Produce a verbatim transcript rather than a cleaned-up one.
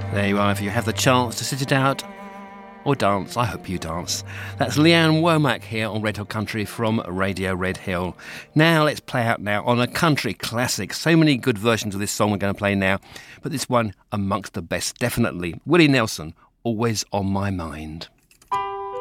There you are, if you have the chance to sit it out or dance. I hope you dance. That's Leanne Womack here on Red Hill Country from Radio Red Hill. Now let's play out now on a country classic. So many good versions of this song we're going to play now, but this one amongst the best, definitely. Willie Nelson, Always on My Mind.